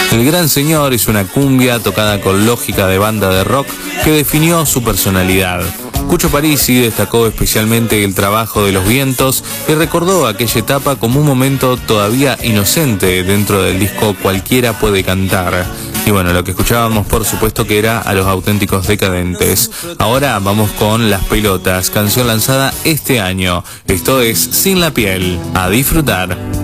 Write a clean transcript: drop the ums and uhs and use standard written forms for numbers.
El Gran Señor es una cumbia tocada con lógica de banda de rock que definió su personalidad. Cucho Parisi destacó especialmente el trabajo de Los Vientos y recordó aquella etapa como un momento todavía inocente dentro del disco Cualquiera puede cantar. Y bueno, lo que escuchábamos por supuesto que era a Los Auténticos Decadentes. Ahora vamos con Las Pelotas, canción lanzada este año. Esto es Sin la Piel. A disfrutar.